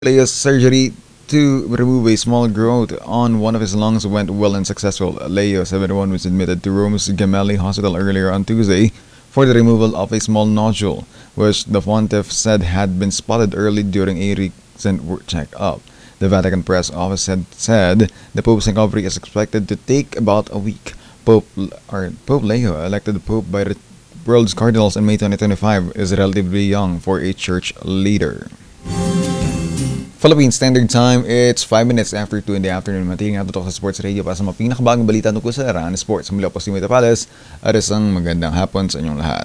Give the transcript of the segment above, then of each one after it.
Leo's surgery to remove a small growth on one of his lungs went well and successful. Leo, 71, was admitted to Rome's Gemelli Hospital earlier on Tuesday for the removal of a small nodule, which the pontiff said had been spotted early during a recent check-up. The Vatican press office had said the Pope's recovery is expected to take about a week. Pope Leo, elected Pope by the world's cardinals in May 2025, is relatively young for a church leader. Philippine Standard Time, it's 5 minutes after 2 in the afternoon. Matiling natin sa Sports Radio para sa mga pinakabagong balita tungkol sa larangan ng sports. Muli po si Mita Pales at isang magandang hapon sa inyong lahat.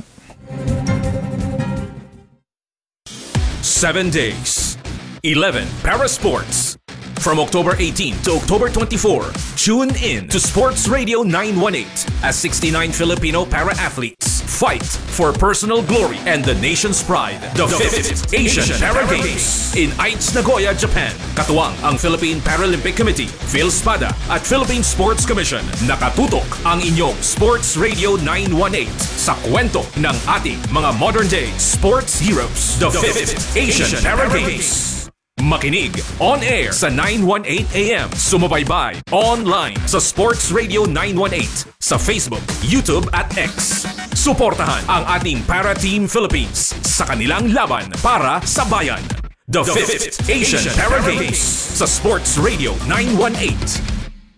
7 days, 11 para sports. From October 18 to October 24, tune in to Sports Radio 918 as 69 Filipino para-athletes fight for personal glory and the nation's pride. The 5th Asian Para Games in Aichi, Nagoya, Japan. Katuwang ang Philippine Paralympic Committee, PhilSPADA at Philippine Sports Commission. Nakatutok ang inyong Sports Radio 918 sa kwento ng ating mga modern-day sports heroes. The 5th Asian Para Games. Makinig on air sa 918 AM. Sumubaybay online sa Sports Radio 918 sa Facebook, YouTube at X. Suportahan ang ating Para Team Philippines sa kanilang laban para sa bayan. The 5th Asian Para Games sa Sports Radio 918.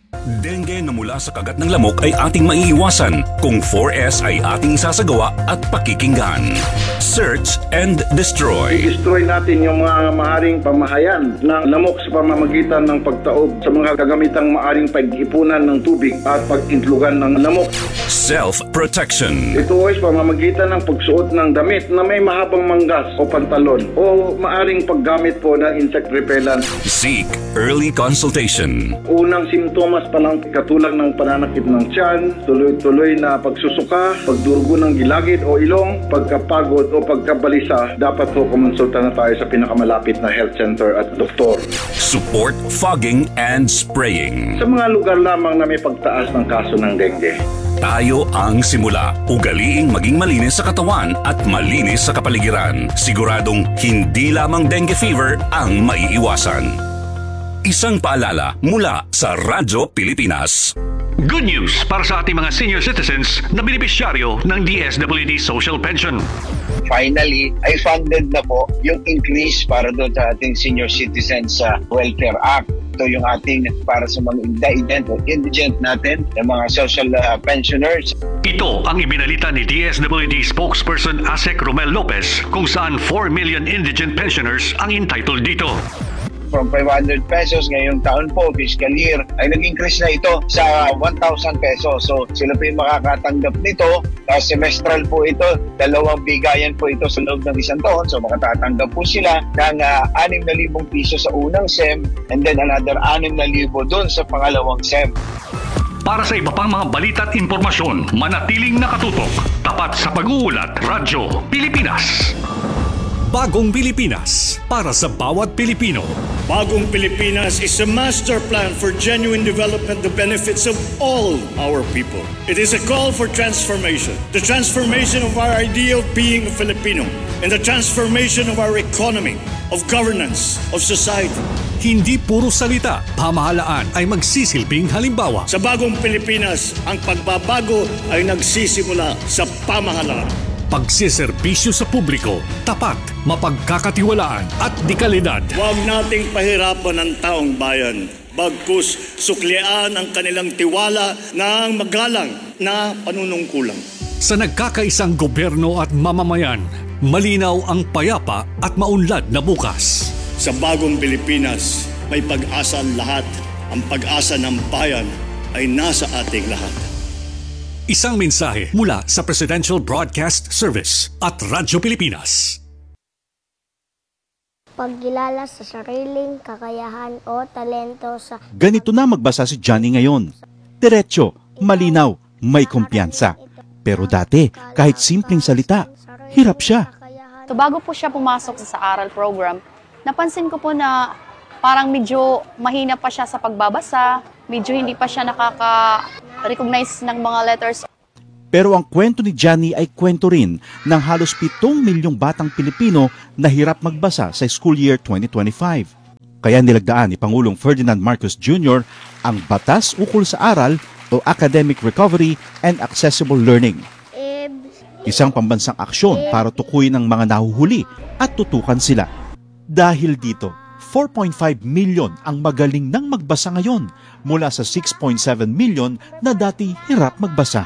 Dengue na mula sa kagat ng lamok ay ating maiiwasan kung 4S ay ating isasagawa at pakikinggan. Search and destroy. I-destroy natin yung mga maaring pamahayan ng lamok sa pamamagitan ng pagtaob sa mga kagamitang maaring pag-ipunan ng tubig at pag-intlugan ng lamok. Self-protection. Ito ay pamamagitan ng pagsuot ng damit na may mahabang manggas o pantalon o maaring paggamit po ng insect repellent. Seek early consultation. Unang simptomas pa lang katulad ng pananakit ng tiyan, tuloy-tuloy na pagsusuka, pagdurugo ng gilagid o ilong, pagkapagod o pagkabalisa, dapat po kumonsulta na tayo sa pinakamalapit na health center at doktor. Support fogging and spraying. Sa mga lugar lamang na may pagtaas ng kaso ng dengue. Tayo ang simula. Ugaliing maging malinis sa katawan at malinis sa kapaligiran. Siguradong hindi lamang dengue fever ang maiiwasan. Isang paalala mula sa Radyo Pilipinas. Good news para sa ating mga senior citizens na benepisyaryo ng DSWD Social Pension. Finally, ay funded na po yung increase para doon sa ating Senior Citizens Welfare Act. Ito yung ating para sa mga indigent natin, yung mga social pensioners. Ito ang ibinalita ni DSWD spokesperson Asek Romel Lopez kung saan 4 million indigent pensioners ang entitled dito. From 500 pesos ngayong taon po, fiscal year, ay nag-increase na ito sa 1,000 pesos. So sila po yung makakatanggap nito. Semestral po ito, 2 bigayan po ito sa loob ng isang taon. So makatatanggap po sila ng 6,000 piso sa unang SEM and then another 6,000 doon sa pangalawang SEM. Para sa iba pang mga balita at impormasyon, manatiling nakatutok. Tapat sa pag-uulat, Radyo Pilipinas. Bagong Pilipinas para sa bawat Pilipino. Bagong Pilipinas is a master plan for genuine development, the benefits of all our people. It is a call for transformation. The transformation of our idea of being a Filipino and the transformation of our economy, of governance, of society. Hindi puro salita, pamahalaan ay magsisilbing halimbawa. Sa Bagong Pilipinas, ang pagbabago ay nagsisimula sa pamahalaan. Pagsiservisyo sa publiko, tapat, mapagkakatiwalaan at dekalidad. Huwag nating pahirapan ang taong bayan. Bagkus suklian ang kanilang tiwala ng magalang na panunungkulan. Sa nagkakaisang gobyerno at mamamayan, malinaw ang payapa at maunlad na bukas. Sa Bagong Pilipinas, may pag-asa ang lahat. Ang pag-asa ng bayan ay nasa ating lahat. Isang mensahe mula sa Presidential Broadcast Service at Radyo Pilipinas. Pagkilala sa sariling kakayahan o talento sa... Ganito na magbasa si Johnny ngayon. Diretso, malinaw, may kumpiyansa. Pero dati, kahit simpleng salita, hirap siya. So bago po siya pumasok sa aral program, napansin ko po na parang medyo mahina pa siya sa pagbabasa, medyo hindi pa siya nakaka-recognize ng mga letters. Pero ang kwento ni Johnny ay kwento rin ng halos 7 milyong batang Pilipino na hirap magbasa sa school year 2025. Kaya nilagdaan ni Pangulong Ferdinand Marcos Jr. ang batas ukol sa aral o Academic Recovery and Accessible Learning. Isang pambansang aksyon para tukuyin ang mga nahuhuli at tutukan sila. Dahil dito, 4.5 million ang magaling nang magbasa ngayon mula sa 6.7 million na dati hirap magbasa.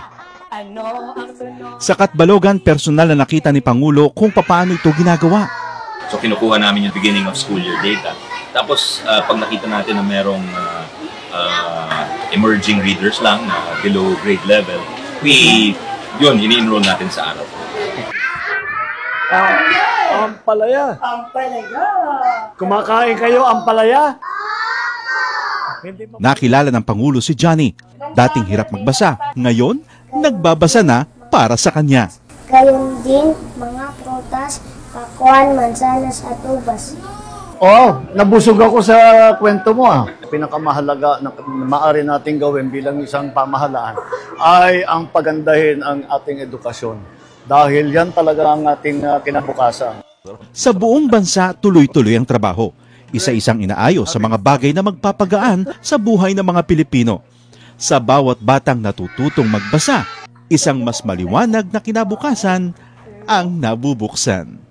Sa Katbalogan, personal na nakita ni Pangulo kung paano ito ginagawa. So kinukuha namin yung beginning of school year data. Tapos pag nakita natin na merong emerging readers lang na below grade level, ini-enroll natin sa araw. Ampalaya. Kumakain kayo, ampalaya? Nakilala ng Pangulo si Johnny. Dating hirap magbasa, ngayon nagbabasa na para sa kanya. Gayon din mga prutas, kakuan, mansanas at ubas. Nabusog ako sa kwento mo. Pinakamahalaga na maaari nating gawin bilang isang pamahalaan ay ang pagandahin ang ating edukasyon. Dahil yan talaga ang ating kinabukasan. Sa buong bansa, tuloy-tuloy ang trabaho. Isa-isang inaayos sa mga bagay na magpapagaan sa buhay ng mga Pilipino. Sa bawat batang natututong magbasa, isang mas maliwanag na kinabukasan ang nabubuksan.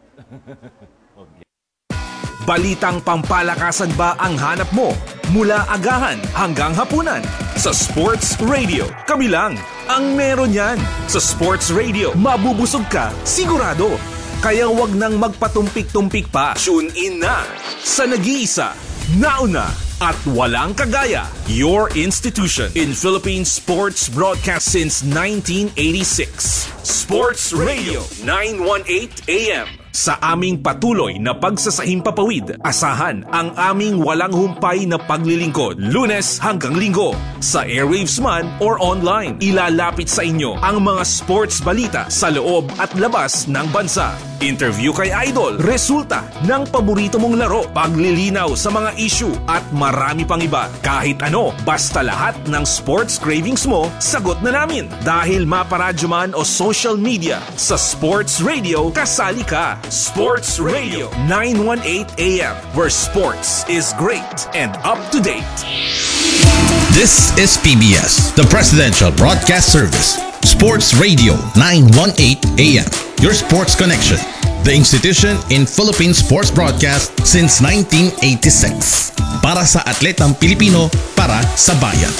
Balitang pampalakasan ba ang hanap mo? Mula agahan hanggang hapunan sa Sports Radio. Kami lang ang meron yan. Sa Sports Radio, mabubusog ka, sigurado. Kaya wag nang magpatumpik-tumpik pa. Tune in na sa nag-iisa, nauna at walang kagaya. Your institution in Philippine sports broadcast since 1986. Sports Radio 918 AM. Sa aming patuloy na pagsasahimpapawid, asahan ang aming walang humpay na paglilingkod, Lunes hanggang Linggo, sa airwaves man or online. Ilalapit sa inyo ang mga sports balita sa loob at labas ng bansa. Interview kay Idol, resulta ng paborito mong laro, paglilinaw sa mga issue at marami pang iba. Kahit ano, basta lahat ng sports cravings mo, sagot na namin. Dahil maparadyo man o social media, sa Sports Radio, kasali ka. Sports Radio 918 AM, where sports is great and up to date. This is PBS, the Presidential Broadcast Service. Sports Radio 918 AM, your sports connection. The institution in Philippine sports broadcast since 1986. Para sa atletang Pilipino, para sa bayan.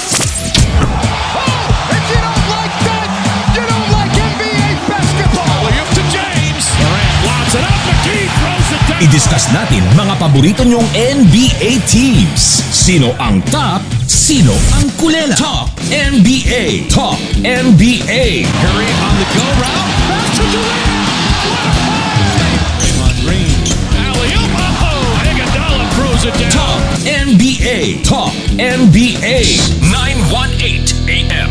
I-discuss natin mga paborito nyong NBA teams. Sino ang top? Sino ang kulela? Top NBA! Top NBA! Curry on the go route. Pass to Durant! On range. Alley-oop! Oh! Iguodala throws it down. Top NBA! Top NBA! 918 AM.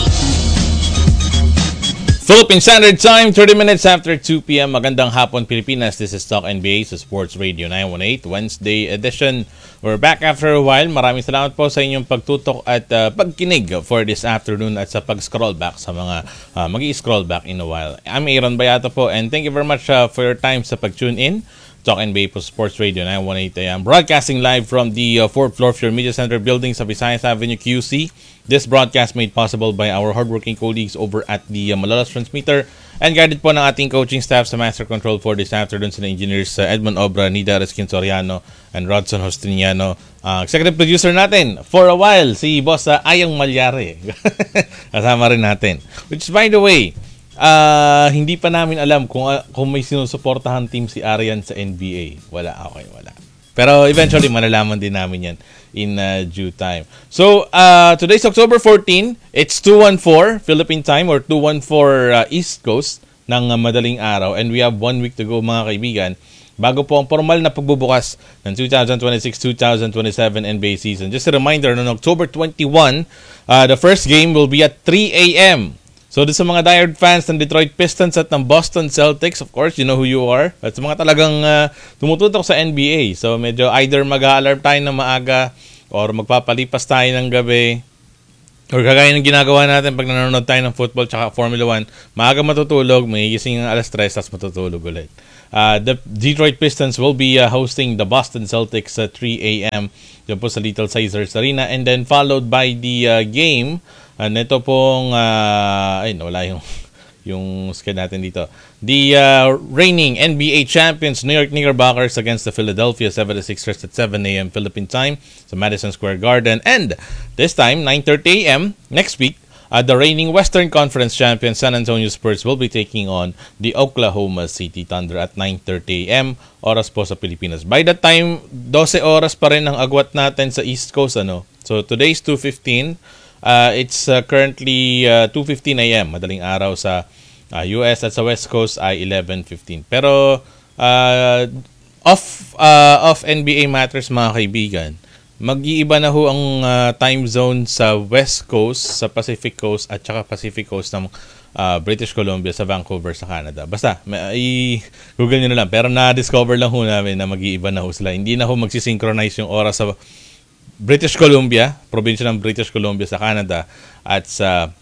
Philippine Standard Time, 30 minutes after 2 p.m. Magandang hapon, Pilipinas. This is Talk NBA sa Sports Radio 918, Wednesday edition. We're back after a while. Maraming salamat po sa inyong pagtutok at pagkinig for this afternoon at sa pag-scroll back sa mga mag-i-scroll back in a while. I'm Aaron Bayato po and thank you very much for your time sa pag-tune in. Talk NBA po Sports Radio 918 AM. Broadcasting live from the 4th floor of your Media Center building sa Visayas Avenue, QC. This broadcast made possible by our hardworking colleagues over at the Malolos Transmitter and guided po ng ating coaching staff sa Master Control for this afternoon sa engineers Edmond Obra, Nida Reskin Soriano, and Rodson Hostiniano. Executive producer natin for a while, si Boss Ayong Malyari. Kasama rin natin. Which by the way, hindi pa namin alam kung may sinusuportahan team si Arian sa NBA. Wala. Pero eventually, malalaman din namin yan in due time. So, today's October 14. It's 2:14 Philippine time or 2:14 East Coast ng madaling araw. And we have 1 week to go, mga kaibigan, bago po ang formal na pagbubukas ng 2026-2027 NBA season. Just a reminder, on October 21, the first game will be at 3 a.m. So, sa mga diehard fans ng Detroit Pistons at ng Boston Celtics, of course, you know who you are. At sa mga talagang tumututok sa NBA. So, medyo either mag-a-alarm tayo ng maaga or magpapalipas tayo ng gabi. Or kagaya ng ginagawa natin pag nanonood tayo ng football tsaka Formula 1, maaga matutulog, magigising ng alas 3, tapos matutulog ulit. The Detroit Pistons will be hosting the Boston Celtics at 3 a.m. Diyan po sa Little Caesars Arena, and then followed by the game nito pong nawala yung sked natin dito. The reigning NBA champions New York Knickerbockers against the Philadelphia 76ers at 7 a.m. Philippine time sa Madison Square Garden. And this time, 9:30 a.m. next week, the reigning Western Conference champion San Antonio Spurs will be taking on the Oklahoma City Thunder at 9:30 a.m. oras po sa Pilipinas. By that time, 12 oras pa rin ang agwat natin sa East Coast. So today's 2:15. It's currently 2:15 a.m. madaling araw sa US, at sa West Coast ay 11:15. Pero off NBA matters mga kaibigan, mag-iiba na ho ang time zone sa West Coast, sa Pacific Coast, at saka Pacific Coast ng British Columbia sa Vancouver sa Canada. Basta, Google nyo na lang. Pero na-discover lang ho namin na mag-iiba na ho sila. Hindi na ho magsisynchronize yung oras sa British Columbia, probinsya ng British Columbia sa Canada, at sa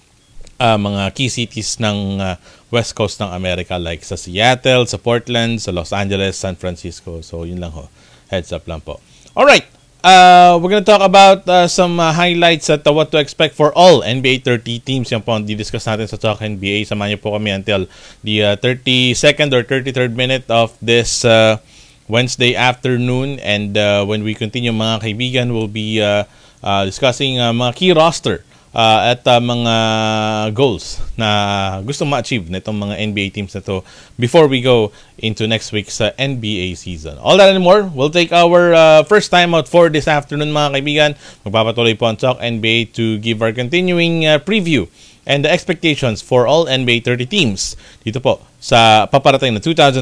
mga key cities ng West Coast ng Amerika, like sa Seattle, sa Portland, sa Los Angeles, San Francisco. So, yun lang ho. Heads up lang po. Alright, we're gonna talk about some highlights at what to expect for all NBA 30 teams. Yan po ang di-discuss natin sa Talk NBA. Samahan niyo po kami until the 32nd or 33rd minute of this Wednesday afternoon. And when we continue, mga kaibigan, we'll be discussing mga key roster at mga goals na gusto ma-achieve na itong mga NBA teams na to before we go into next week's NBA season. All that and more, we'll take our first time out for this afternoon, mga kaibigan. Magpapatuloy po ang Talk NBA to give our continuing preview and the expectations for all NBA 30 teams dito po sa paparating na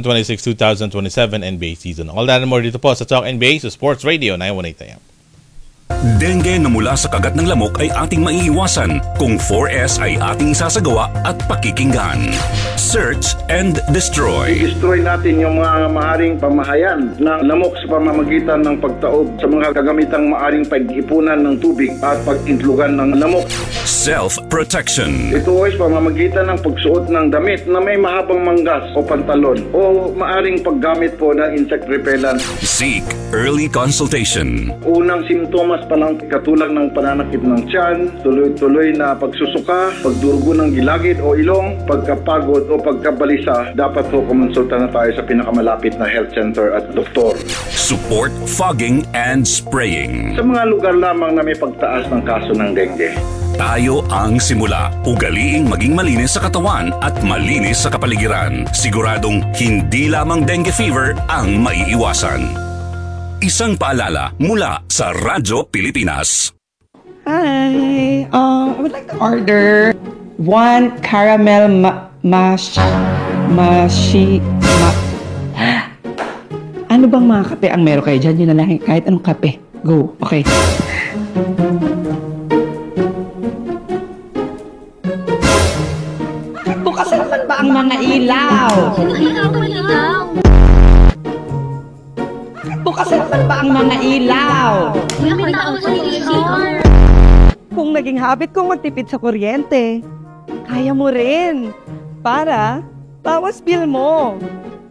2026-2027 NBA season. All that and more dito po sa Talk NBA sa Sports Radio 918 AM. Dengue na mula sa kagat ng lamok ay ating maiiwasan kung 4S ay ating sasagawa at pakikinggan. Search and destroy. I-destroy natin yung mga maaring pamahayan ng lamok sa pamamagitan ng pagtaob sa mga kagamitang maaring pag-ipunan ng tubig at pag-intlugan ng lamok. Self-protection. Ito ay sa pamamagitan ng pagsuot ng damit na may mahabang manggas o pantalon o maaring paggamit po ng insect repellent. Seek early consultation. Unang simptomas pa lang katulad ng pananakit ng tiyan, tuloy-tuloy na pagsusuka, pagdurugo ng gilagid o ilong, pagkapagod o pagkabalisa, dapat po kumonsulta na tayo sa pinakamalapit na health center at doktor. Support fogging and spraying. Sa mga lugar lamang na may pagtaas ng kaso ng dengue. Tayo ang simula. Ugaliing maging malinis sa katawan at malinis sa kapaligiran. Siguradong hindi lamang dengue fever ang maiiwasan. Isang paalala mula sa Radyo Pilipinas. Hi, I would like to order one caramel Ano bang mga kape ang meron kayo dyan? Yun na lang, kahit anong kape. Go, okay. Bukas naman ba ang mga ilaw? Bukas naman ba ang mga ilaw? Kung naging habit kong magtipid sa kuryente, kaya mo rin. Para bawas bill mo.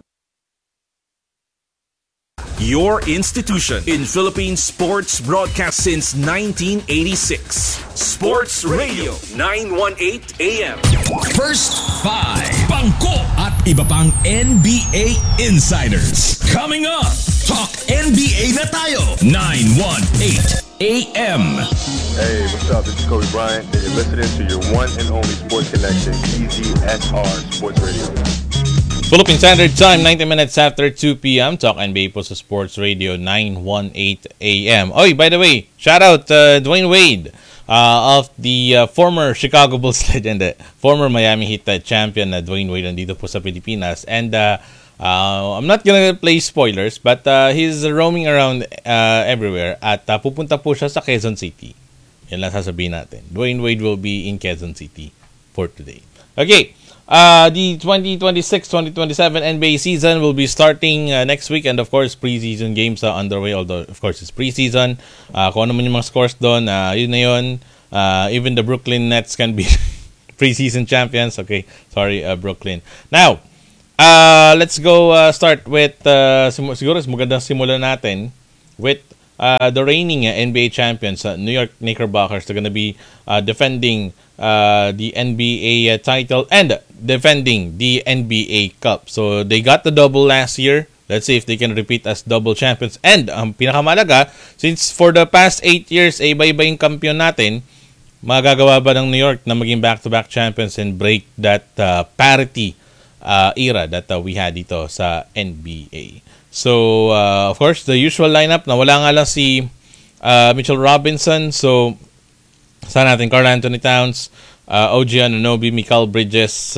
Your institution in Philippine sports broadcast since 1986. Sports Radio 918 AM. First 5, Bangko at iba pang NBA insiders. Coming up, Talk NBA na tayo. 918 AM. Hey, what's up? This is Kobe Bryant, and you're listening to your one and only sports connection, EZSR Sports Radio. Philippine Standard Time, 90 minutes after 2 p.m. Talk NBA po sa Sports Radio 918 AM. Oy, by the way, shout out Dwayne Wade of the former Chicago Bulls legend, former Miami Heat champion Dwayne Wade nandito po sa Pilipinas. And I'm not gonna play spoilers, but he's roaming around everywhere at pupunta po siya sa Quezon City. Yan lang sasabihin natin. Dwayne Wade will be in Quezon City for today. Okay. The 2026-2027 NBA season will be starting next week, and of course preseason games are underway, although of course it's preseason. Kung ano man yung mga scores doon, yun na yun. Even the Brooklyn Nets can be preseason champions. Okay, sorry Brooklyn. Now, Let's go start with siguro magandang simulan natin with the reigning NBA champions, New York Knickerbockers. They're gonna be defending the NBA title and defending the NBA Cup. So they got the double last year. Let's see if they can repeat as double champions. And ang pinakamalaga, since for the past 8 years, iba-iba yung kampiyon natin, magagawa ba ng New York na maging back-to-back champions and break that parity era that we had dito sa NBA? So, of course, the usual lineup, nawala nga lang si Mitchell Robinson. So, saan natin? Karl Anthony Towns, OG Anunoby, Mikal Bridges,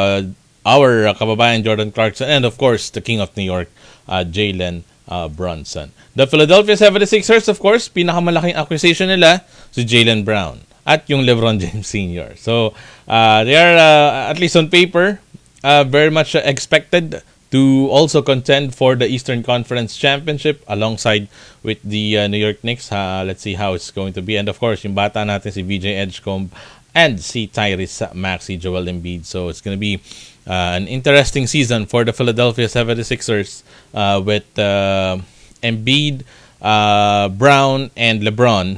our kababayan Jordan Clarkson, and of course, the King of New York, Jalen Brunson. The Philadelphia 76ers, of course, pinakamalaking acquisition nila, si Jaylen Brown at yung LeBron James Sr. So, they are, at least on paper, very much expected to also contend for the Eastern Conference Championship alongside with the New York Knicks. Let's see how it's going to be. And of course, yung bata natin si VJ Edgecombe and si Tyrese Maxey, Joel Embiid. So it's going to be an interesting season for the Philadelphia 76ers with Embiid, Brown, and LeBron.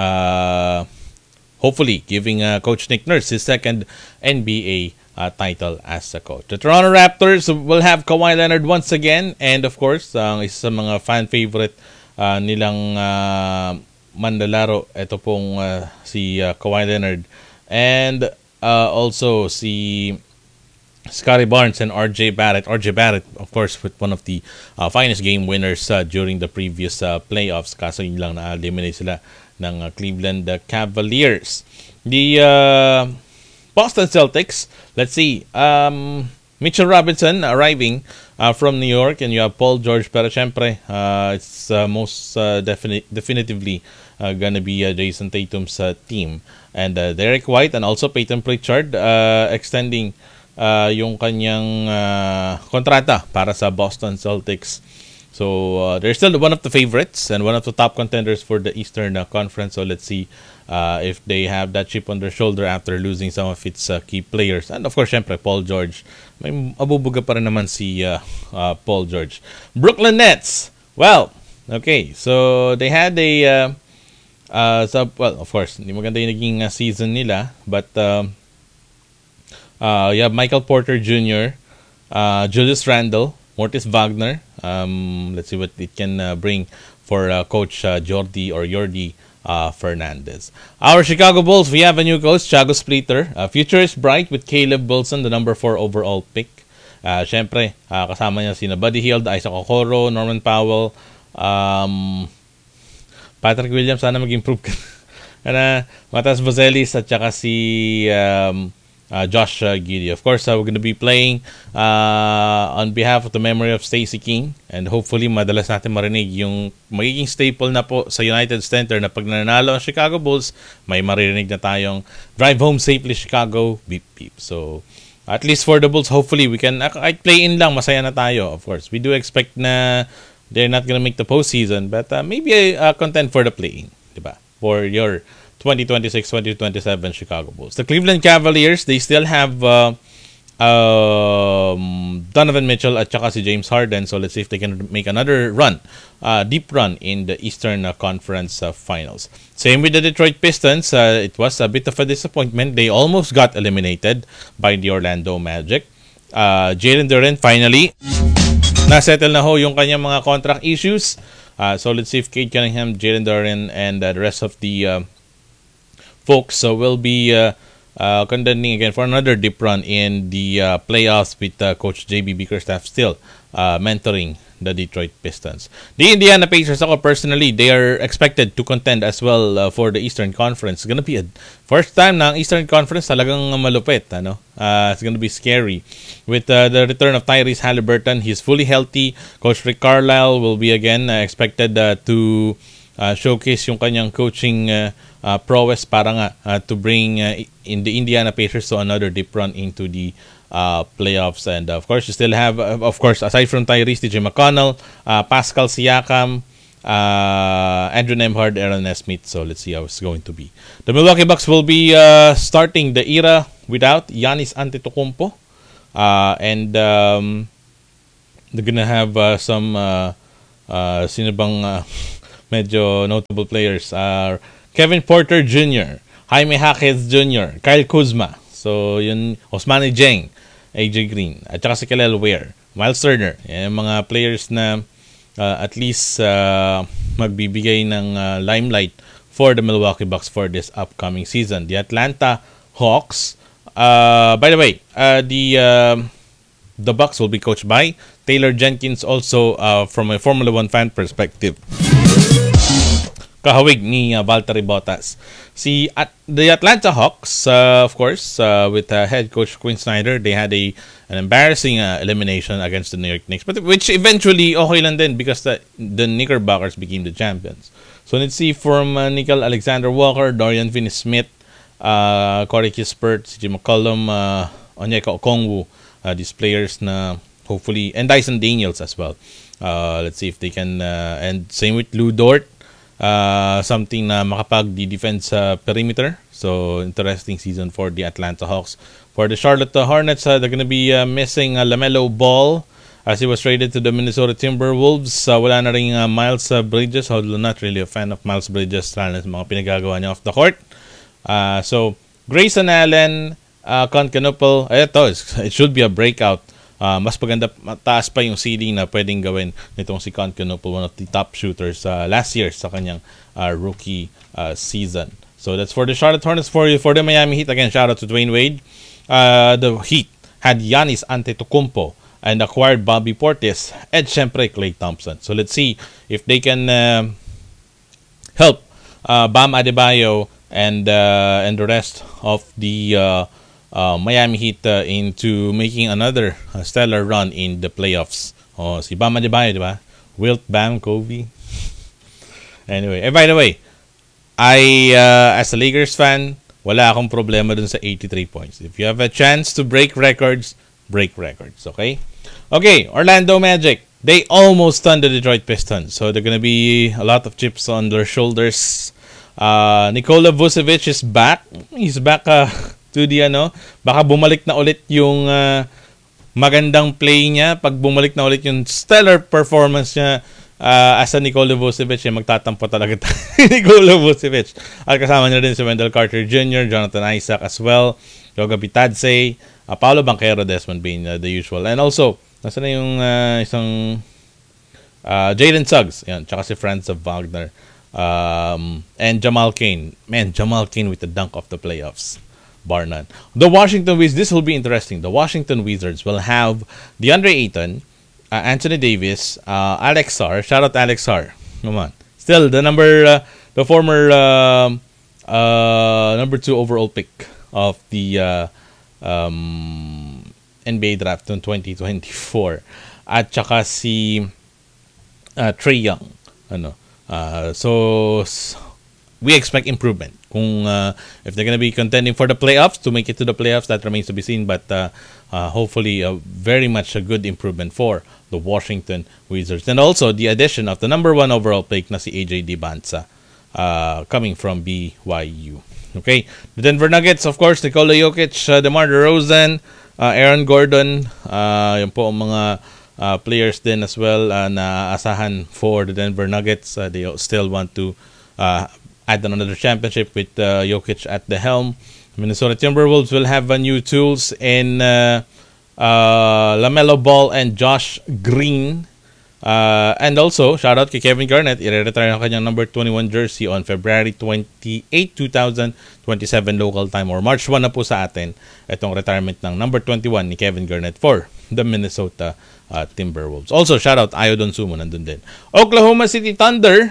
Hopefully giving Coach Nick Nurse his second NBA title as a coach. The Toronto Raptors will have Kawhi Leonard once again, and of course, isa sa mga fan favorite nilang manlalaro, ito pong si Kawhi Leonard, and also si Scottie Barnes and RJ Barrett. RJ Barrett, of course, with one of the finest game winners during the previous playoffs. Kaso yun lang na-eliminate sila ng Cleveland Cavaliers. The Boston Celtics, let's see. Mitchell Robinson arriving from New York, and you have Paul George, pero syempre, it's most definitively gonna be Jason Tatum's team. And Derek White and also Peyton Pritchard extending yung kanyang kontrata para sa Boston Celtics. So they're still one of the favorites and one of the top contenders for the Eastern Conference. So let's see if they have that chip on their shoulder after losing some of its key players. And of course, syempre, Paul George. May abubuga pa rin naman si Paul George. Brooklyn Nets. Well, okay. So they had a well, of course, hindi maganda yung naging season nila. But you have Michael Porter Jr., Julius Randle, Mortis Wagner. Let's see what it can bring for Coach Jordi Fernandez. Our Chicago Bulls, we have a new coach, Thiago Splitter. Future is bright with Caleb Wilson, the number 4 overall pick. Siyempre, kasama niya sina Buddy Hield, Isaac Okoro, Norman Powell, Patrick Williams, sana mag-improve ka. Matas Bozelis at saka si Josh Giddey. Of course, we're going to be playing on behalf of the memory of Stacey King, and hopefully madalas natin marinig yung magiging staple na po sa United Center na pag nanalo ang Chicago Bulls, may maririnig na tayong drive home safely Chicago, beep beep. So at least for the Bulls, hopefully we can play in lang, masaya na tayo. Of course, we do expect na they're not gonna make the postseason, but maybe contend for the play-in, diba? For your 2026-2027 Chicago Bulls. The Cleveland Cavaliers, they still have Donovan Mitchell at saka si James Harden. So let's see if they can make another run, deep run in the Eastern Conference Finals. Same with the Detroit Pistons. It was a bit of a disappointment. They almost got eliminated by the Orlando Magic. Jalen Duren finally na-settle na ho yung kanyang mga contract issues. So let's see if Cade Cunningham, Jalen Duren, and the rest of the folks will be contending again for another deep run in the playoffs with Coach JB Bickerstaff still mentoring the Detroit Pistons. The Indiana Pacers, ako personally, they are expected to contend as well for the Eastern Conference. It's gonna be a first time na ang Eastern Conference talagang malupit. It's gonna be scary. With the return of Tyrese Halliburton, he's fully healthy. Coach Rick Carlisle will be again expected to showcase yung kanyang coaching prowess para nga to bring in the Indiana Pacers to another deep run into the playoffs. And of course, you still have, of course, aside from Tyrese, TJ McConnell, Pascal Siakam, Andrew Nembhard, Aaron Nesmith. So let's see how it's going to be. The Milwaukee Bucks will be starting the era without Giannis Antetokounmpo. And they're gonna have some sino bang medyo notable players are Kevin Porter Jr., Jaime Jaquez Jr., Kyle Kuzma. So, yun, Osmani Dieng, AJ Green, at saka si Kelel Ware, Miles Turner. Yan mga players na at least magbibigay ng limelight for the Milwaukee Bucks for this upcoming season. The Atlanta Hawks, by the way, the Bucks will be coached by Taylor Jenkins, also from a Formula 1 fan perspective. Kahawig ni Valtteri Bottas. The Atlanta Hawks, of course, with head coach Quinn Snyder, they had an embarrassing elimination against the New York Knicks, but which eventually okay lang din because the Knickerbockers became the champions. So let's see from Nickel Alexander-Walker, Dorian Finney-Smith, Corey Kispert, CJ McCollum, Onyeka Okongwu, these players na hopefully, and Dyson Daniels as well. Let's see if they can, and same with Lou Dort, something na makapag-defense sa perimeter. So, interesting season for the Atlanta Hawks. For the Charlotte Hornets, they're going to be missing LaMelo Ball as he was traded to the Minnesota Timberwolves. Wala na rin Miles Bridges, although not really a fan of Miles Bridges lalo sa mga pinagagawa niya off the court. So, Grayson Allen, Concanopel, it should be a breakout. Mas maganda, mataas pa yung ceiling na pwedeng gawin nitong si Concanopel, one of the top shooters last year sa kanyang rookie season. So that's for the Charlotte Hornets. For the Miami Heat, again, shout out to Dwayne Wade. The Heat had Giannis Antetokounmpo and acquired Bobby Portis and syempre Klay Thompson. So let's see if they can help Bam Adebayo and the rest of the Miami Heat into making another stellar run in the playoffs. Si Bam Adebayo, di ba? Wilt, Bam, Kobe. Anyway, by the way, as a Lakers fan, wala akong problema dun sa 83 points. If you have a chance to break records, okay? Okay, Orlando Magic. They almost stunned the Detroit Pistons. So they're gonna be a lot of chips on their shoulders. Nikola Vucevic is back. He's back to the baka bumalik na ulit yung magandang play niya. Pag bumalik na ulit yung stellar performance niya as a Nikola Vucevic, magtatampo talaga Nikola Vucevic. At kasama niya rin si Wendell Carter Jr., Jonathan Isaac as well, Yoga Bitadze, Paolo Banchero, Desmond Bain, the usual. And also, nasa na yung isang Jalen Suggs, yan, tsaka si Franz Wagner, and Jamal Cain. Man, Jamal Cain with the dunk of the playoffs. Bar none. The Washington Wizards, this will be interesting. The Washington Wizards will have DeAndre Ayton, Anthony Davis, Alex Sarr. Shout out Alex Sarr. Come on. Still, the former number 2 overall pick of the NBA draft in 2024. At saka si Trae Young. So, we expect improvement. Kung if they're going to be contending for the playoffs, to make it to the playoffs, that remains to be seen. But hopefully, very much a good improvement for the Washington Wizards. And also, the addition of the number 1 overall pick na si AJ Dibanza coming from BYU. Okay, the Denver Nuggets, of course, Nikola Jokic, DeMar DeRozan, Aaron Gordon, yung po ang mga players din as well na asahan for the Denver Nuggets. They still want to add another championship with Jokic at the helm. Minnesota Timberwolves will have new tools in LaMelo Ball and Josh Green. And also, shout out kay Kevin Garnett. I-retire ang kanyang number 21 jersey on February 28, 2027 local time, or March 1 na po sa atin itong retirement ng number 21 ni Kevin Garnett for the Minnesota Timberwolves. Also, shout out Ayo Dosunmu, nandun din. Oklahoma City Thunder,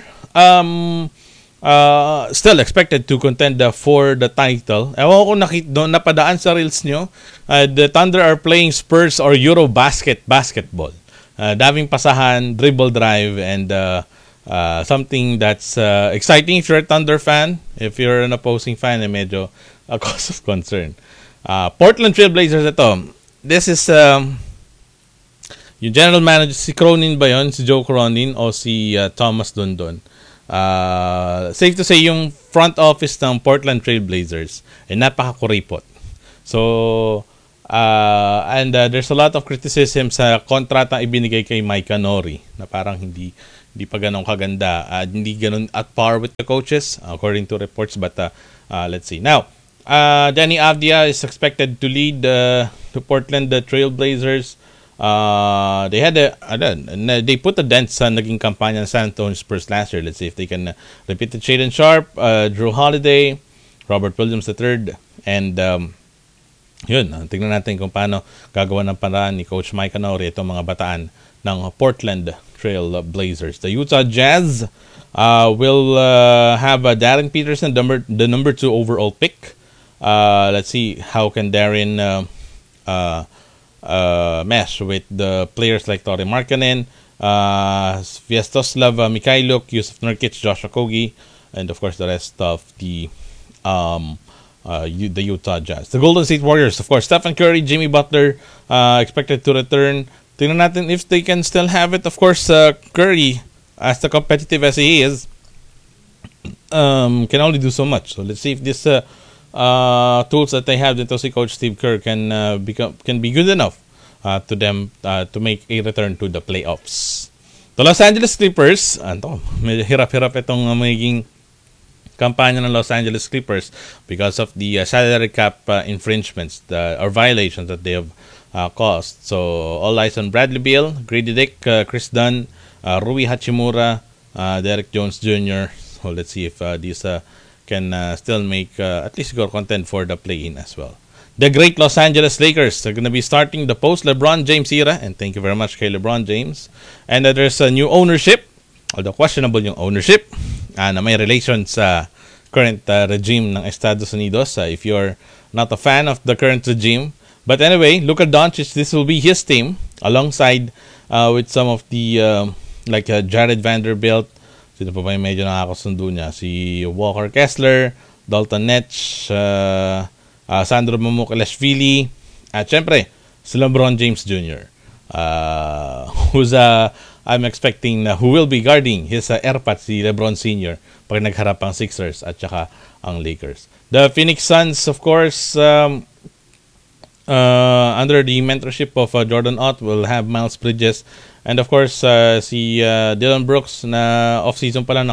still expected to contend for the title. Ewan ko napadaan sa reels nyo. The Thunder are playing Spurs or basketball. Daming pasahan, dribble drive, and something that's exciting if you're a Thunder fan. If you're an opposing fan, medyo a cause of concern. Portland Trail Blazers, ito. This is yung general manager, si Cronin ba yun? Si Joe Cronin o si Thomas Dundon? Safe to say, yung front office ng Portland Trail Blazers ay napakakuripot. So, And there's a lot of criticism sa kontrata ibinigay kay Micah Nori na parang hindi pa ganun kaganda, hindi ganun at par with the coaches according to reports, but let's see. Now, Danny Avdia is expected to lead the Portland Trailblazers. They put a dent sa naging kampanya ng San Antonio Spurs last year. Let's see if they can repeat it. Shaedon Sharpe, Drew Holiday, Robert Williams III, and yun, tingnan natin kung paano gagawa ng paraan ni Coach Micah Nori itong mga bataan ng Portland Trail Blazers. The Utah Jazz will have Darren Peterson, the number 2 overall pick. Let's see how can Darren mesh with the players like Tori Markkanen, Sviatoslav Mikhailuk, Yusuf Nurkic, Josh Okogie, and of course the rest of the Utah Jazz. The Golden State Warriors, of course, Stephen Curry, Jimmy Butler, expected to return. Tingnan natin if they can still have it. Of course, Curry, as the competitive as he is, can only do so much. So let's see if this tools that they have dito si Coach Steve Kerr can be good enough to them to make a return to the playoffs. The Los Angeles Clippers, medyo hirap-hirap itong magiging kampanya ng Los Angeles Clippers because of the salary cap infringements or violations that they have caused. So all eyes on Bradley Beal, Grady Dick, Chris Dunn, Rui Hachimura, Derek Jones Jr. So let's see if these can still make at least go contend for the play-in as well. The great Los Angeles Lakers are going to be starting the post-LeBron James era, and thank you very much kay LeBron James. And there's a new ownership, although questionable yung ownership, na may relation sa current regime ng Estados Unidos, if you're not a fan of the current regime. But anyway, Luka Doncic, this will be his team alongside with some of the like Jared Vanderbilt. Sino pa ba yung medyo nakakasundo niya? Si Walker Kessler, Dalton Netsch, Sandro Mamukelashvili, at syempre si LeBron James Jr. Who's I'm expecting who will be guarding his airpat, si LeBron Sr. pag nagharap ang Sixers at saka ang Lakers. The Phoenix Suns, of course, under the mentorship of Jordan Ott, will have Miles Bridges, and of course si Dillon Brooks na off-season pa lang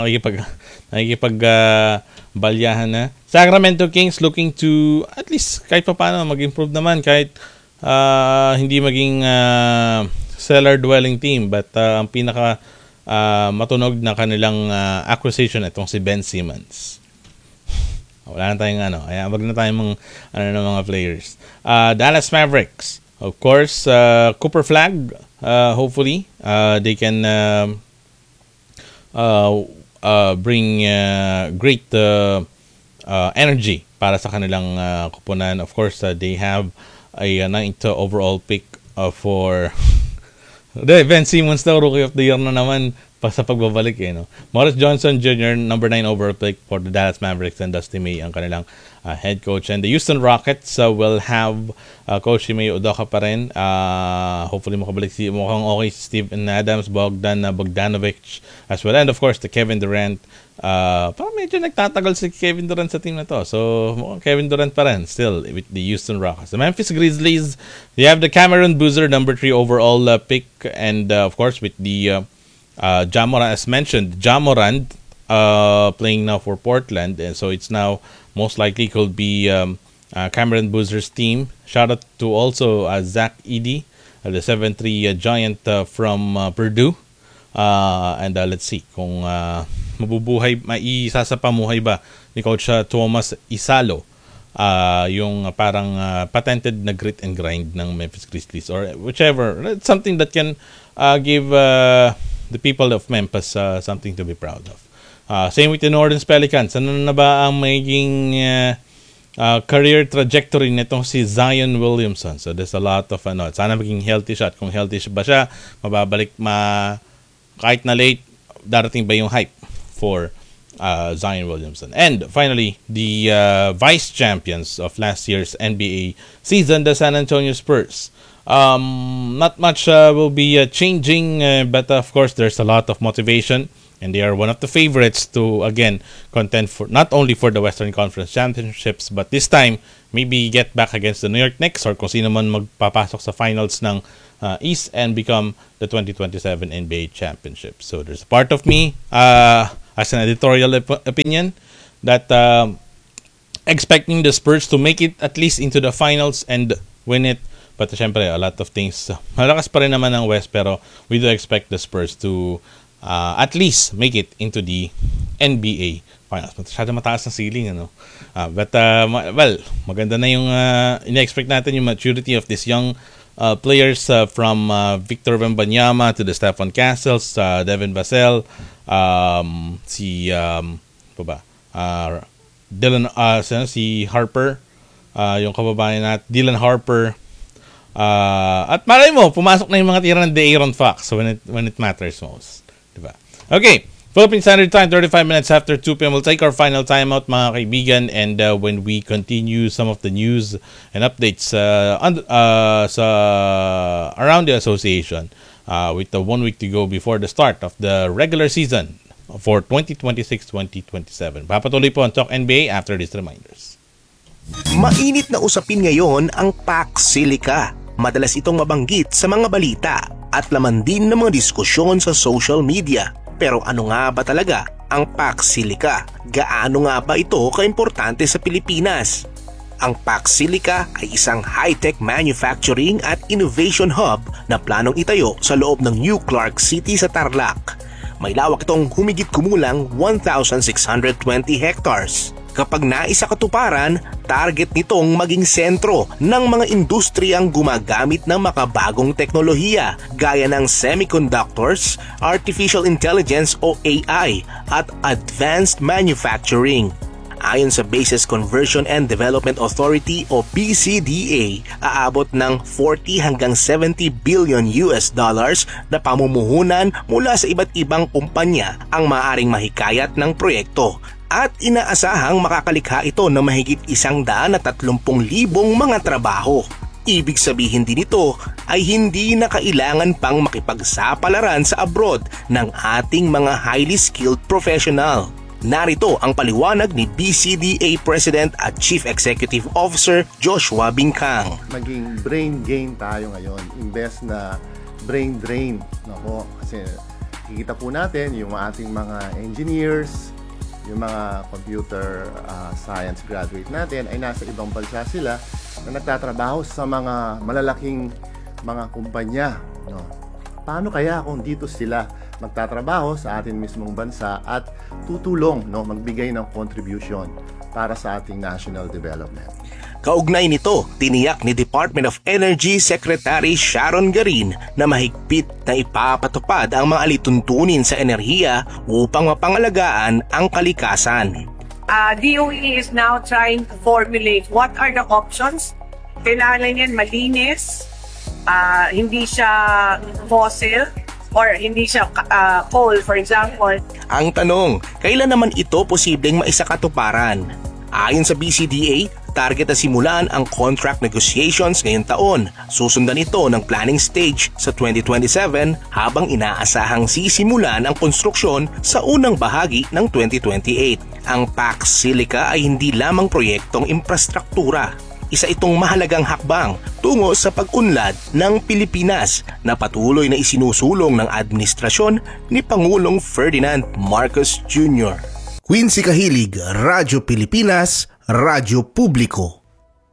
nakikipag-balyahan na. Sacramento Kings looking to at least kahit pa paano mag-improve naman kahit hindi maging cellar-dwelling team, but ang pinaka matunog na kanilang acquisition itong si Ben Simmons. Wala na tayong wag na tayong mga players. Dallas Mavericks, of course, Cooper Flagg, hopefully they can bring great energy para sa kanilang kupunan. Of course, they have a 9th overall pick for Ben Simmons daw, Rookie of the Year na naman sa pagbabalik no? Morris Johnson Jr., number 9 overall pick for the Dallas Mavericks, and Dusty May ang kanilang head coach. And the Houston Rockets will have Coach Ime Udoka pa rin. Hopefully mukhang okay si Steven Adams, Bogdan Bogdanovic as well. And of course, the Kevin Durant. Parang medyo nagtatagal si Kevin Durant sa team na to. So, Kevin Durant pa rin still with the Houston Rockets. The Memphis Grizzlies, they have the Cameron Boozer, number 3 overall pick. And of course, with the Ja Morant, as mentioned, Ja Morant playing now for Portland. And so, it's now most likely could be Cameron Boozer's team. Shout out to also Zach Edey, the 7'3" giant from Purdue. And let's see kung maisasapamuhay ba ni Coach Thomas Isalo yung parang patented na grit and grind ng Memphis Grizzlies, or whichever. It's something that can give the people of Memphis something to be proud of. Same with the New Orleans Pelicans. Ano na ba ang magiging career trajectory nitong si Zion Williamson? So there's a lot of sana maging healthy siya. At kung healthy ba siya, mababalik kahit na late, darating ba yung hype for Zion Williamson? And finally, the vice champions of last year's NBA season, the San Antonio Spurs. Not much will be changing, but of course, there's a lot of motivation, and they are one of the favorites to again contend for not only for the Western Conference Championships, but this time maybe get back against the New York Knicks or kung sino man magpapasok sa finals ng East and become the 2027 NBA championship. So there's a part of me, as an editorial opinion, that expecting the Spurs to make it at least into the finals and win it. But syempre, a lot of things. Malakas pa rin naman ang West, pero we do expect the Spurs to at least make it into the NBA finals. Masyado mataas ng ceiling, ano? Well, maganda na yung ina-expect natin yung maturity of these young players from Victor Wembanyama to the Stephon Castles, Devin Vassell, Dylan, si Harper, yung kababayan natin, Dylan Harper, at malay mo, pumasok na yung mga tira ng De'Aaron Fox when it matters most. Diba? Okay, Philippine Standard Time, 35 minutes after 2 p.m. We'll take our final timeout, mga kaibigan, and when we continue some of the news and updates around the association with the 1 week to go before the start of the regular season for 2026-2027. Papatuloy po ang Talk NBA after these reminders. Mainit na usapin ngayon ang PAX Silica. Madalas itong mabanggit sa mga balita at laman din ng mga diskusyon sa social media. Pero ano nga ba talaga ang PAX Silica? Gaano nga ba ito kaimportante sa Pilipinas? Ang PAX Silica ay isang high-tech manufacturing at innovation hub na planong itayo sa loob ng New Clark City sa Tarlac. May lawak itong humigit kumulang 1,620 hectares. Kapag naisa katuparan, target nitong maging sentro ng mga industriyang gumagamit ng makabagong teknolohiya gaya ng semiconductors, artificial intelligence o AI at advanced manufacturing. Ayon sa Bases Conversion and Development Authority o BCDA, aabot ng 40 hanggang 70 billion US dollars na pamumuhunan mula sa iba't ibang kumpanya ang maaaring mahikayat ng proyekto. At inaasahang makakalikha ito ng mahigit 130,000 mga trabaho. Ibig sabihin din ito ay hindi na kailangan pang makipagsapalaran sa abroad ng ating mga highly skilled professional. Narito ang paliwanag ni BCDA President at Chief Executive Officer Joshua Bingkang. Maging brain gain tayo ngayon, imbes na brain drain. Nako, kasi kikita po natin yung ating mga engineers, yung mga computer science graduate natin ay nasa ibang bansa sila na nagtatrabaho sa mga malalaking mga kumpanya. No? Paano kaya kung dito sila magtatrabaho sa ating mismong bansa at tutulong, no, magbigay ng contribution para sa ating national development? Kaugnay nito, tiniyak ni Department of Energy Secretary Sharon Garin na mahigpit na ipapatupad ang mga alituntunin sa enerhiya upang mapangalagaan ang kalikasan. DOE is now trying to formulate what are the options. Kailangan yan malinis, hindi siya fossil, or hindi siya coal, for example. Ang tanong, kailan naman ito posibleng maisakatuparan? Ayon sa BCDA, target na simulan ang contract negotiations ngayong taon. Susundan ito ng planning stage sa 2027 habang inaasahang sisimulan ang konstruksyon sa unang bahagi ng 2028. Ang PAX Silica ay hindi lamang proyektong infrastruktura. Isa itong mahalagang hakbang tungo sa pag-unlad ng Pilipinas na patuloy na isinusulong ng administrasyon ni Pangulong Ferdinand Marcos Jr. Quincy Kahilig, Radyo Pilipinas, Radyo Publiko.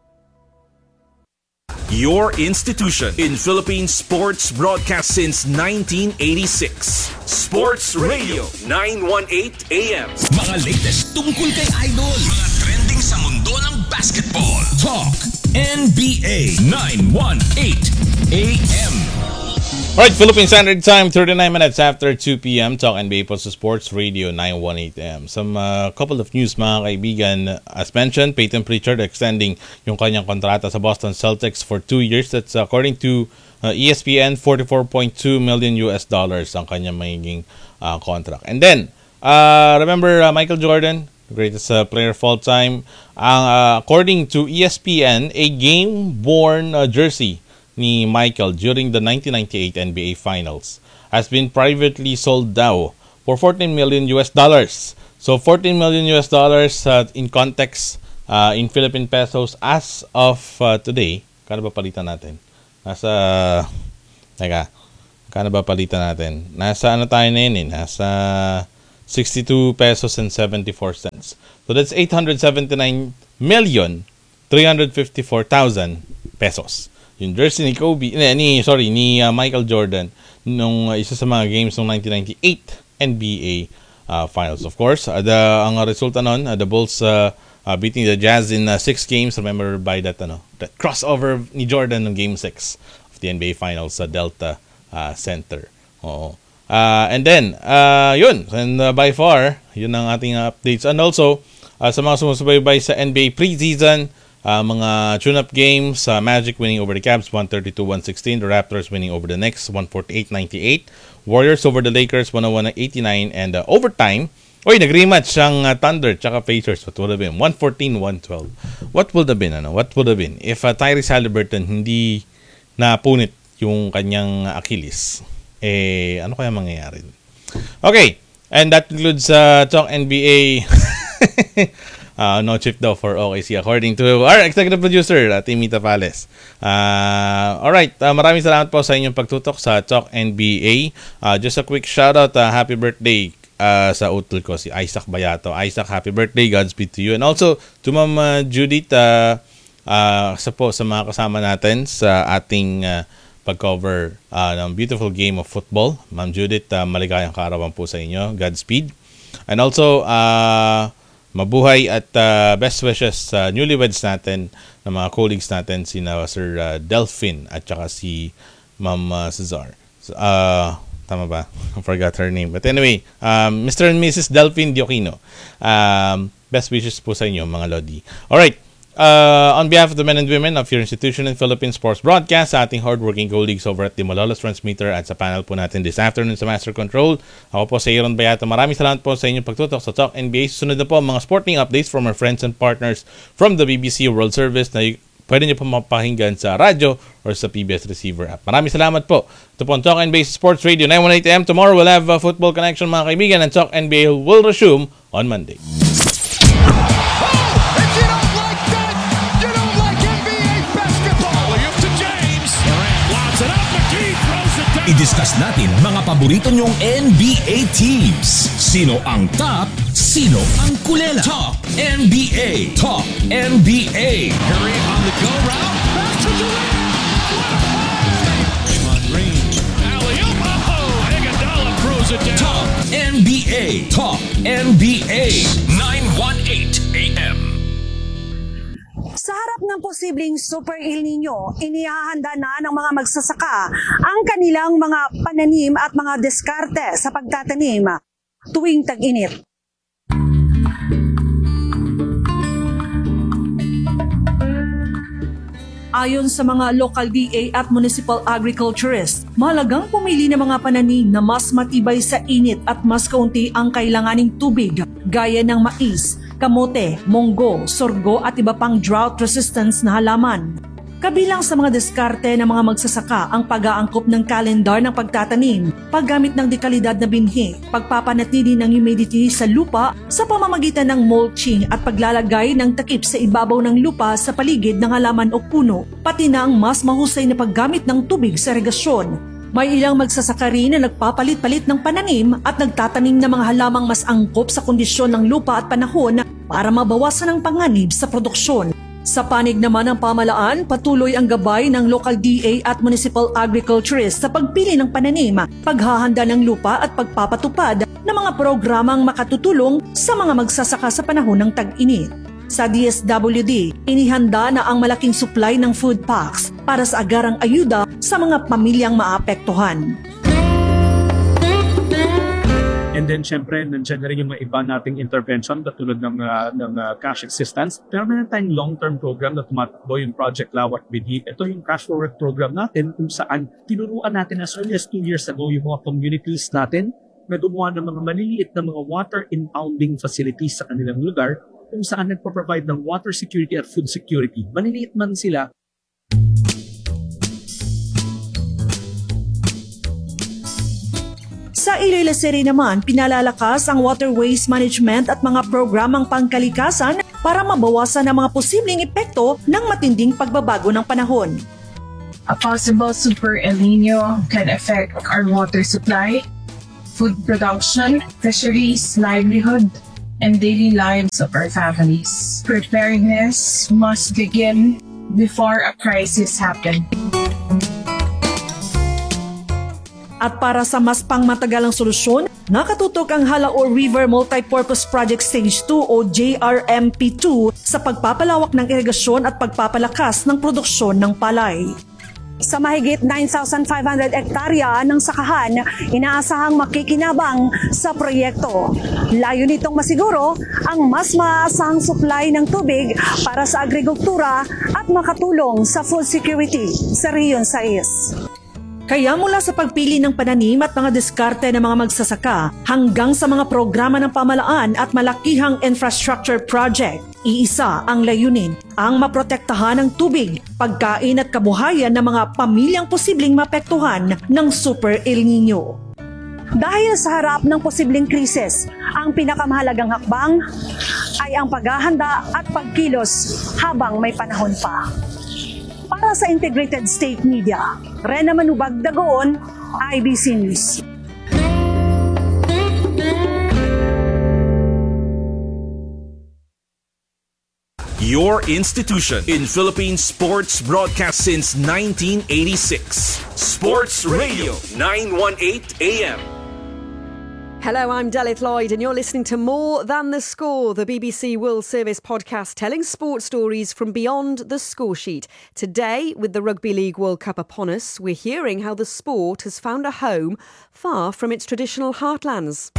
Your institution in Philippine sports broadcast since 1986. Sports Radio 918 AM. Mga latest tungkol kay Idol. Mga trending sa mundo ng basketball. Talk NBA 918 AM. Alright, Philippine Standard Time, 39 minutes after 2 p.m. Talk NBA po sa Sports Radio 918 AM. Some couple of news, mga kaibigan. As mentioned, Peyton Pritchard extending yung kanyang kontrata sa Boston Celtics for 2 years. That's according to ESPN, $44.2 million US ang kanyang magiging contract. And then, remember Michael Jordan, the greatest player of all time. According to ESPN, a game-worn jersey ni Michael during the 1998 NBA Finals has been privately sold daw for $14 million US. So $14 million US in context, in Philippine pesos as of today. Kano ba palitan natin? Kano ba palitan natin? Nasa ano tayo na yun eh? Nasa 62 pesos and 74 cents. So that's 879,354,000 pesos. Yung jersey ni Michael Jordan nung isa sa mga games ng 1998 NBA Finals. Of course, ang resulta nun, the Bulls beating the Jazz in 6 games. Remember by that crossover ni Jordan ng Game 6 of the NBA Finals sa Delta Center. Oo. And then, yun. And by far, yun ang ating updates. And also, sa mga sumusubaybay sa NBA preseason, mga tune-up games, Magic winning over the Cavs 132-116, the Raptors winning over the Knicks 148-98, Warriors over the Lakers 101-89, and overtime, nag-rematch ang Thunder tsaka Pacers. What would have been? 114-112. What would have been? What would have been if Tyrese Haliburton hindi napunit yung kanyang Achilles? Ano kaya mangyayari? Okay, and that concludes Talk NBA. No chip daw for OKC according to our executive producer, Timmy Tapales. Alright, maraming salamat po sa inyong pagtutok sa Talk NBA. Just a quick shout out, happy birthday sa utol ko, si Isaac Bayato. Isaac, happy birthday, Godspeed to you. And also to Ma'am Judith, sa mga kasama natin sa ating pag-cover ng beautiful game of football. Ma'am Judith, maligayang kaarawan po sa inyo. Godspeed. And also, mabuhay at best wishes sa newlyweds natin, ng mga colleagues natin, sina Sir Delphine at saka si Ma'am Cesar. Tama ba? I forgot her name. But anyway, Mr. and Mrs. Delphine Diokino, best wishes po sa inyo, mga Lodi. Alright. On behalf of the men and women of your institution in Philippine Sports Broadcast, sa ating hardworking colleagues over at the Malolos Transmitter at sa panel po natin this afternoon sa Master Control, ako po sa Aaron Bayato. Maraming salamat po sa inyong pagtutok sa Talk NBA. Susunod na po ang mga sporting updates from our friends and partners from the BBC World Service na pwede nyo po mapakinggan sa radyo or sa PBS Receiver app. Maraming salamat po. Ito po ang Talk NBA Sports Radio 918 AM. Tomorrow we'll have Football Connection, mga kaibigan, and Talk NBA will resume on Monday. I-discuss natin mga paborito nyong NBA teams. Sino ang top? Sino ang kulela? Talk NBA. Talk NBA. Curry on the go route. Pass to Durant. On range. Alley-oop. Oh, Iguodala throws it down. Talk NBA. Talk NBA. 918 AM. Sa harap ng posibleng Super El Nino, inihahanda na ng mga magsasaka ang kanilang mga pananim at mga diskarte sa pagtatanim tuwing tag-init. Ayon sa mga local DA at municipal agriculturists, mahalagang pumili ng mga pananim na mas matibay sa init at mas kaunti ang kailanganing tubig, gaya ng mais, kamote, munggo, sorgo at iba pang drought resistance na halaman. Kabilang sa mga diskarte ng mga magsasaka ang pag-aangkop ng kalendar ng pagtatanim, paggamit ng dekalidad na binhi, pagpapanatili ng humidity sa lupa sa pamamagitan ng mulching at paglalagay ng takip sa ibabaw ng lupa sa paligid ng halaman o puno, pati na ang mas mahusay na paggamit ng tubig sa regasyon. May ilang magsasaka rin na nagpapalit-palit ng pananim at nagtatanim ng mga halamang mas angkop sa kondisyon ng lupa at panahon para mabawasan ang panganib sa produksyon. Sa panig naman ng pamalaan, patuloy ang gabay ng local DA at municipal agriculturists sa pagpili ng pananim, paghahanda ng lupa at pagpapatupad ng mga programang makatutulong sa mga magsasaka sa panahon ng tag-init. Sa DSWD, inihanda na ang malaking supply ng food packs para sa agarang ayuda sa mga pamilyang maapektuhan. And then, syempre, nandiyan na rin yung mga iba nating intervention katulad ng cash assistance. Pero meron tayong long-term program na tumatakbo, yung Project Lawat Binhi. Ito yung cash forward program natin kung saan tinuruan natin as early as 2 years ago yung mga communities natin na gumawa ng mga maliliit na mga water impounding facilities sa kanilang lugar kung saan nagpo-provide ng water security at food security. Maliliit man sila, Sa Sa Iloilo City naman, pinalalakas ang water waste management at mga programang pangkalikasan para mabawasan ang mga posibleng epekto ng matinding pagbabago ng panahon. A possible Super El Nino can affect our water supply, food production, fisheries, livelihood, and daily lives of our families. Preparedness must begin before a crisis happens. At para sa mas pangmatagalang solusyon, nakatutok ang Halaor River Multipurpose Project Stage 2 o JRMP2 sa pagpapalawak ng irigasyon at pagpapalakas ng produksyon ng palay. Sa mahigit 9,500 hektarya ng sakahan, inaasahang makikinabang sa proyekto. Layo nitong masiguro ang mas maaasahang supply ng tubig para sa agrikultura at makatulong sa food security sa Riyon 6. Kaya mula sa pagpili ng pananim at mga diskarte ng mga magsasaka hanggang sa mga programa ng pamalaan at malakihang infrastructure project, iisa ang layunin, ang maprotektahan ng tubig, pagkain at kabuhayan ng mga pamilyang posibleng mapektuhan ng Super El Nino. Dahil sa harap ng posibleng krisis, ang pinakamahalagang hakbang ay ang paghahanda at pagkilos habang may panahon pa. Para sa Integrated State Media, Rena Manubag Dagoon, IBC News. Your institution in Philippine sports broadcast since 1986. Sports Radio 918 AM. Hello, I'm Delith Lloyd and you're listening to More Than the Score, the BBC World Service podcast telling sports stories from beyond the score sheet. Today, with the Rugby League World Cup upon us, we're hearing how the sport has found a home far from its traditional heartlands.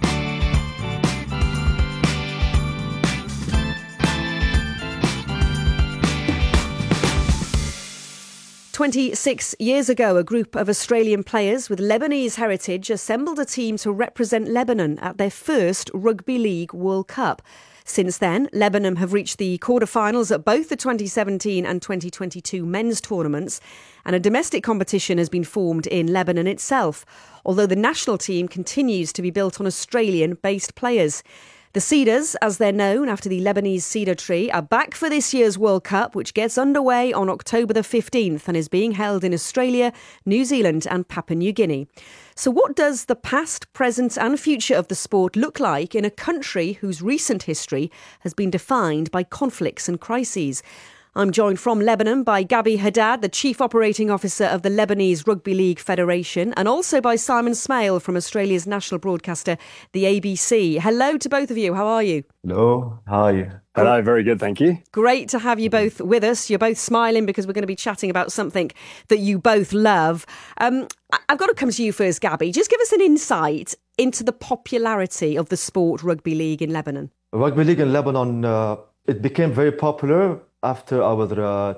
26 years ago, a group of Australian players with Lebanese heritage assembled a team to represent Lebanon at their first Rugby League World Cup. Since then, Lebanon have reached the quarterfinals at both the 2017 and 2022 men's tournaments, and a domestic competition has been formed in Lebanon itself, although the national team continues to be built on Australian-based players. The Cedars, as they're known after the Lebanese cedar tree, are back for this year's World Cup, which gets underway on October the 15th and is being held in Australia, New Zealand and Papua New Guinea. So what does the past, present and future of the sport look like in a country whose recent history has been defined by conflicts and crises? I'm joined from Lebanon by Gabi Haddad, the Chief Operating Officer of the Lebanese Rugby League Federation, and also by Simon Smale from Australia's national broadcaster, the ABC. Hello to both of you. How are you? Hello. Hi. Hello. Very good. Thank you. Great to have you both with us. You're both smiling because we're going to be chatting about something that you both love. I've got to come to you first, Gabi. Just give us an insight into the popularity of the sport rugby league in Lebanon. Rugby league in Lebanon, it became very popular after our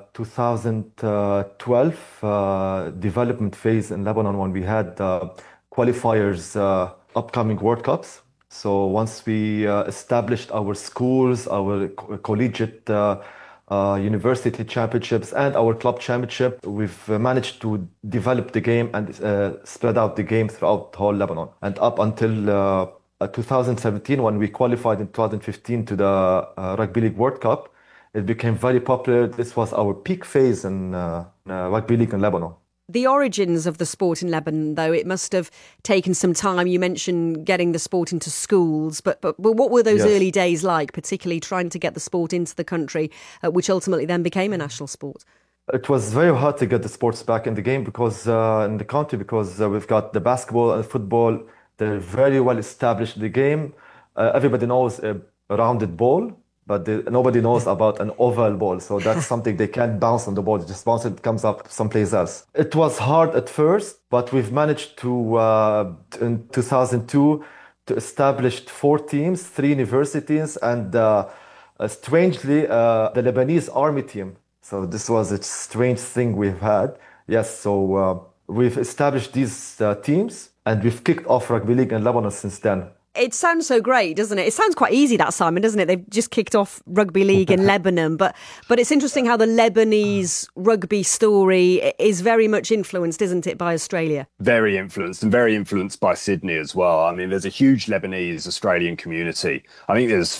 2012 development phase in Lebanon, when we had qualifiers upcoming World Cups. So once we established our schools, our collegiate university championships and our club championship, we've managed to develop the game and spread out the game throughout the whole Lebanon. And up until 2017, when we qualified in 2015 to the Rugby League World Cup, it became very popular. This was our peak phase in rugby league in Lebanon. The origins of the sport in Lebanon, though, it must have taken some time. You mentioned getting the sport into schools, but what were those early days like, particularly trying to get the sport into the country, which ultimately then became a national sport? It was very hard to get the sports back in the game because in the country, because we've got the basketball and football. They're very well established in the game. Everybody knows a rounded ball, but nobody knows about an oval ball. So that's something they can't bounce on the ball. Just bounce it, comes up someplace else. It was hard at first, but we've managed to, in 2002, to establish 4 teams, 3 universities, and strangely, the Lebanese army team. So this was a strange thing we've had. Yes, so we've established these teams, and we've kicked off rugby league in Lebanon since then. It sounds so great, doesn't it? It sounds quite easy, that, Simon, doesn't it? They've just kicked off rugby league in Lebanon, but it's interesting how the Lebanese rugby story is very much influenced, isn't it, by Australia? Very influenced, and very influenced by Sydney as well. I mean, there's a huge Lebanese Australian community. I think there's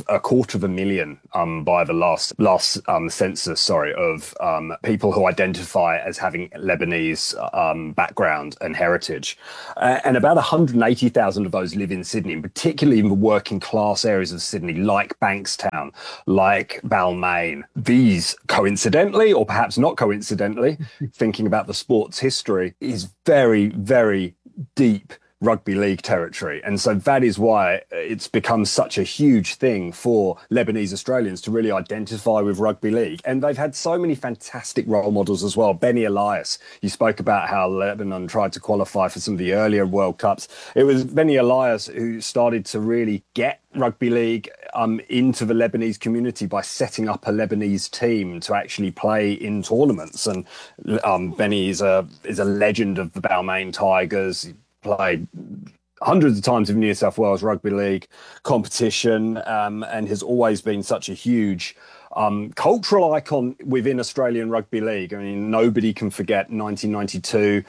250,000 by the last census, of people who identify as having Lebanese background and heritage, and about 180,000 of those live in Sydney, particularly in the working class areas of Sydney, like Bankstown, like Balmain. These, coincidentally, or perhaps not coincidentally, thinking about the sport's history, is very, very deep rugby league territory. And so that is why it's become such a huge thing for Lebanese Australians to really identify with rugby league. And they've had so many fantastic role models as well. Benny Elias, you spoke about how Lebanon tried to qualify for some of the earlier World Cups. It was Benny Elias who started to really get rugby league into the Lebanese community by setting up a Lebanese team to actually play in tournaments. And Benny is a legend of the Balmain Tigers. He played hundreds of times in New South Wales Rugby League competition, and has always been such a huge cultural icon within Australian Rugby League. I mean, nobody can forget 1992,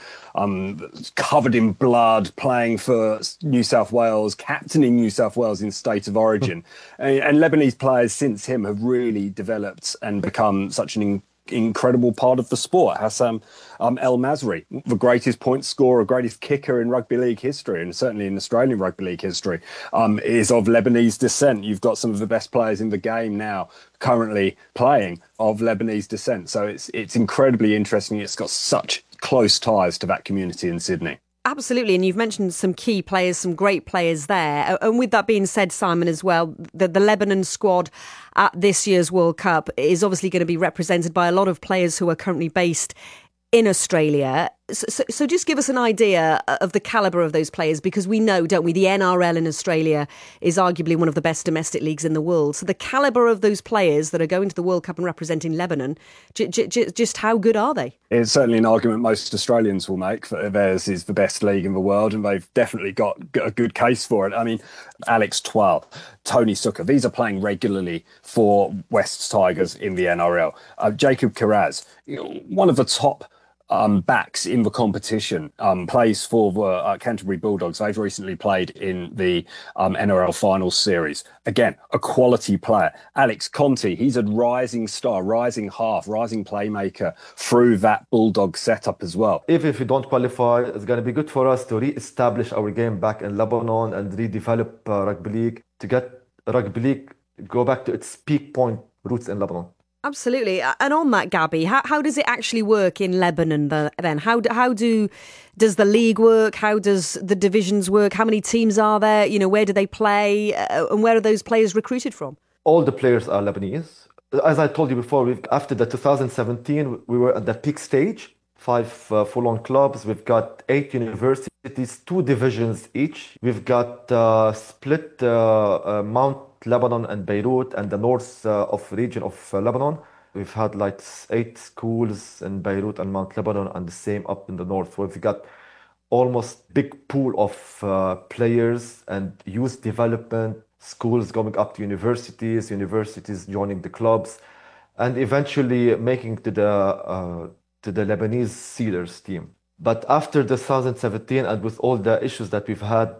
covered in blood, playing for New South Wales, captaining New South Wales in State of Origin. And Lebanese players since him have really developed and become such an incredible part of the sport. Hassam El Masri, the greatest point scorer, greatest kicker in rugby league history, and certainly in Australian rugby league history, is of Lebanese descent. You've got some of the best players in the game now currently playing of Lebanese descent. So it's incredibly interesting. It's got such close ties to that community in Sydney. Absolutely, and you've mentioned some key players, some great players there. And with that being said, Simon, as well, the Lebanon squad at this year's World Cup is obviously going to be represented by a lot of players who are currently based in Australia. So just give us an idea of the calibre of those players, because we know, don't we, the NRL in Australia is arguably one of the best domestic leagues in the world. So the calibre of those players that are going to the World Cup and representing Lebanon, just how good are they? It's certainly an argument most Australians will make that theirs is the best league in the world, and they've definitely got a good case for it. I mean, Alex Twal, Tony Sukkar, these are playing regularly for Wests Tigers in the NRL. Jacob Kiraz, one of the top backs in the competition, plays for the Canterbury Bulldogs. They've recently played in the NRL Finals Series. Again, a quality player. Alex Conti, he's a rising star, rising half, rising playmaker through that Bulldog setup as well. Even if we don't qualify, it's going to be good for us to re-establish our game back in Lebanon and redevelop rugby league, to get rugby league go back to its peak point roots in Lebanon. Absolutely. And on that, Gabby, how does it actually work in Lebanon then? How does the league work? How does the divisions work? How many teams are there? Where do they play? And where are those players recruited from? All the players are Lebanese. As I told you before, after the 2017, we were at the peak stage. 5 full-on clubs. We've got 8 universities, 2 divisions each. We've got split Mount Lebanon and Beirut and the north of region of Lebanon. We've had like 8 schools in Beirut and Mount Lebanon, and the same up in the north. So we've got almost big pool of players and youth development, schools going up to universities joining the clubs, and eventually making to the Lebanese Sealers team. But after the 2017, and with all the issues that we've had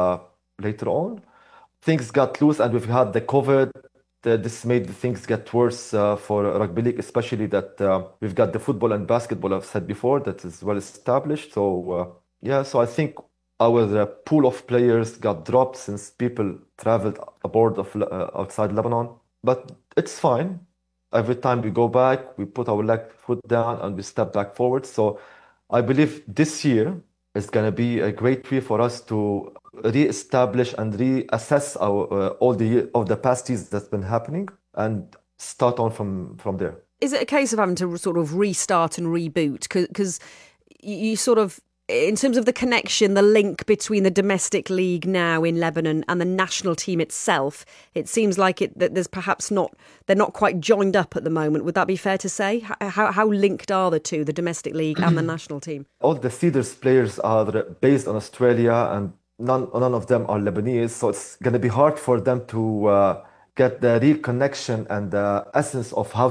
later on, things got loose, and we've had the COVID. This made things get worse for rugby league, especially that we've got the football and basketball, I've said before, that is well established. So so I think our pool of players got dropped since people traveled aboard of outside Lebanon. But it's fine. Every time we go back, we put our foot down and we step back forward. So I believe this year is going to be a great year for us to re-establish and reassess our all the past years that's been happening and start on from there. Is it a case of having to sort of restart and reboot? Because you sort of, in terms of the connection, the link between the domestic league now in Lebanon and the national team itself, it seems like that there's perhaps they're not quite joined up at the moment. Would that be fair to say? How linked are the two, the domestic league and the national team? All the Cedars players are based on Australia, and none of them are Lebanese, so it's going to be hard for them to get the real connection and the essence of how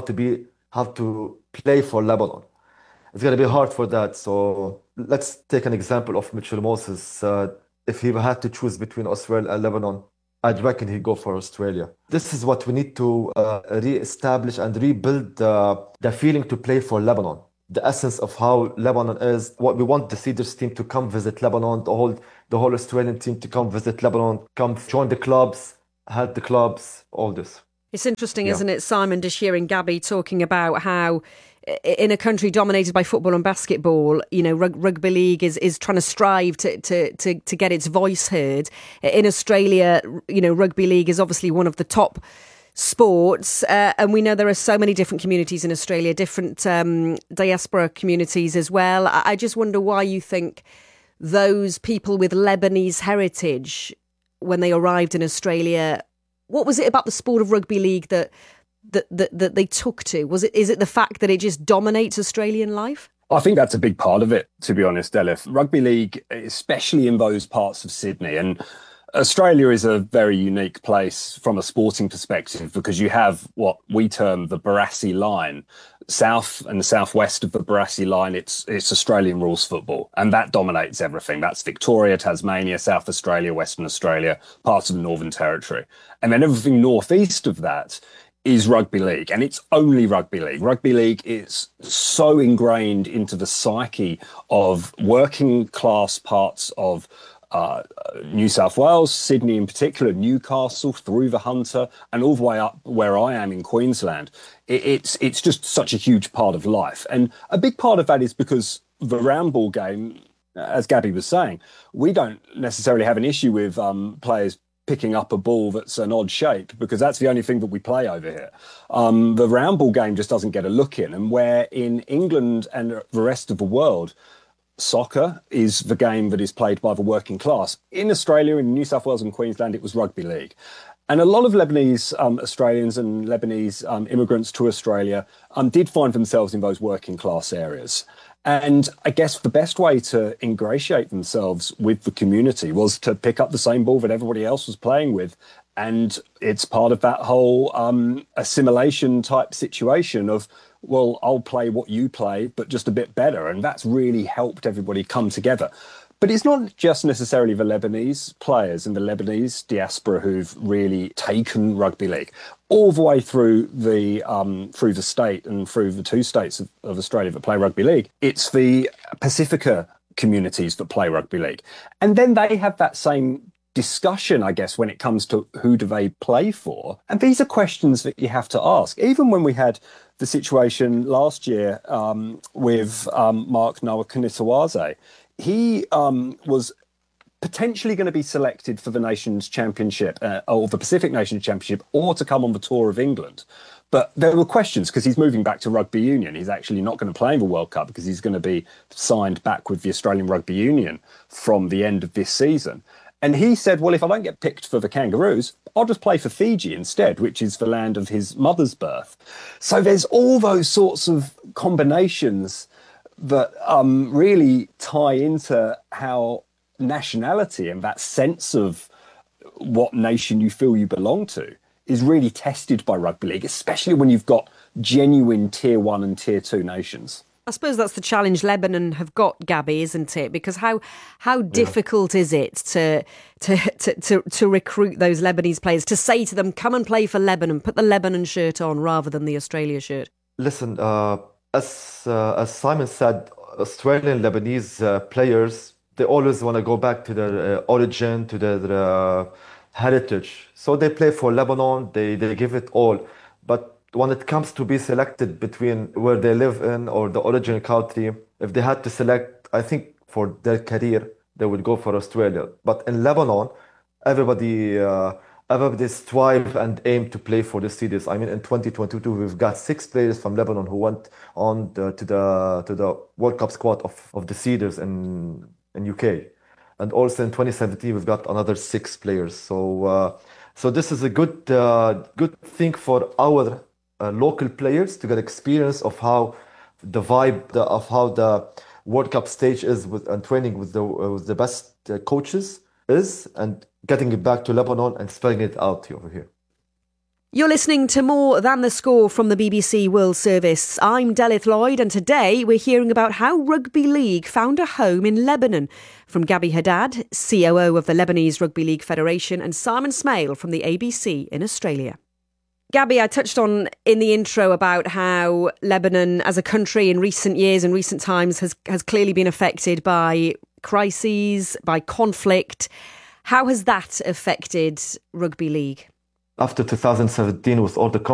to play for Lebanon. It's going to be hard for that. So let's take an example of Mitchell Moses. If he had to choose between Australia and Lebanon, I'd reckon he'd go for Australia. This is what we need to re-establish and rebuild the feeling to play for Lebanon. The essence of how Lebanon is. What we want the Cedars team to come visit Lebanon, the whole Australian team to come visit Lebanon, come join the clubs, help the clubs, all this. It's interesting, isn't it, Simon, just hearing Gabby talking about how in a country dominated by football and basketball, you know, rugby league is trying to strive to get its voice heard. In Australia, you know, rugby league is obviously one of the top sports, and we know there are so many different communities in Australia, different diaspora communities as well. I just wonder why you think those people with Lebanese heritage, when they arrived in Australia, what was it about the sport of rugby league that they took to? Is it the fact that it just dominates Australian life? I think that's a big part of it, to be honest, Elif. Rugby league, especially in those parts of Sydney, and Australia is a very unique place from a sporting perspective because you have what we term the Barassi line. South and southwest of the Barassi line, it's Australian rules football, and that dominates everything. That's Victoria, Tasmania, South Australia, Western Australia, parts of the Northern Territory. And then everything northeast of that is rugby league, and it's only rugby league. Rugby league is so ingrained into the psyche of working class parts of New South Wales, Sydney in particular, Newcastle, through the Hunter, and all the way up where I am in Queensland. It's just such a huge part of life. And a big part of that is because the round ball game, as Gabby was saying, we don't necessarily have an issue with players picking up a ball that's an odd shape, because that's the only thing that we play over here. The round ball game just doesn't get a look in. And where in England and the rest of the world, soccer is the game that is played by the working class. In Australia, in New South Wales and Queensland, it was rugby league. And a lot of Lebanese Australians and Lebanese immigrants to Australia did find themselves in those working class areas. And I guess the best way to ingratiate themselves with the community was to pick up the same ball that everybody else was playing with. And it's part of that whole assimilation type situation of, well, I'll play what you play, but just a bit better. And that's really helped everybody come together. But it's not just necessarily the Lebanese players and the Lebanese diaspora who've really taken rugby league. All the way through the state and through the two states of Australia that play rugby league, it's the Pacifica communities that play rugby league. And then they have that same discussion, I guess, when it comes to who do they play for. And these are questions that you have to ask. Even when we had the situation last year with Mark Nawaqanitawaze, he was potentially going to be selected for the Nations Championship or the Pacific Nations Championship, or to come on the tour of England. But there were questions because he's moving back to rugby union. He's actually not going to play in the World Cup because he's going to be signed back with the Australian Rugby Union from the end of this season. And he said, well, if I don't get picked for the Kangaroos, I'll just play for Fiji instead, which is the land of his mother's birth. So there's all those sorts of combinations that really tie into how nationality and that sense of what nation you feel you belong to is really tested by rugby league, especially when you've got genuine tier 1 and tier 2 nations. I suppose that's the challenge Lebanon have got, Gabby, isn't it? Because how difficult is it to recruit those Lebanese players, to say to them, come and play for Lebanon, put the Lebanon shirt on rather than the Australia shirt? Listen, as Simon said, Australian Lebanese players, they always want to go back to their origin, to their heritage. So they play for Lebanon, they give it all. But when it comes to be selected between where they live in or the origin country, if they had to select, I think for their career, they would go for Australia. But in Lebanon, everybody strive and aim to play for the Cedars. I mean, in 2022, we've got 6 players from Lebanon who went on to the World Cup squad of the Cedars in UK. And also in 2017, we've got another 6 players. So this is a good thing for our local players to get experience of how the vibe of how the World Cup stage is and training with the best coaches is and getting it back to Lebanon and spreading it out over here. You're listening to More Than the Score from the BBC World Service. I'm Delith Lloyd, and today we're hearing about how Rugby League found a home in Lebanon. From Gabi Haddad, COO of the Lebanese Rugby League Federation, and Simon Smale from the ABC in Australia. Gabi, I touched on in the intro about how Lebanon as a country in recent years and recent times has clearly been affected by crises, by conflict. How has that affected Rugby League? After 2017, with all the